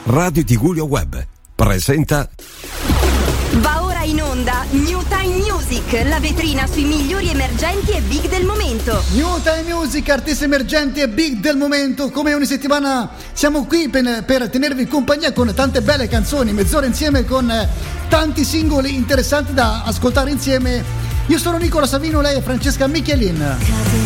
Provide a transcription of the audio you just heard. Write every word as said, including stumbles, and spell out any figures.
Radio Tigullio Web presenta. Va ora in onda New Time Music, la vetrina sui migliori emergenti e big del momento. New Time Music, artisti emergenti e big del momento. Come ogni settimana siamo qui per, per tenervi compagnia con tante belle canzoni, mezz'ora insieme con eh, tanti singoli interessanti da ascoltare insieme. Io sono Nicola Savino, lei è Francesca Michelin.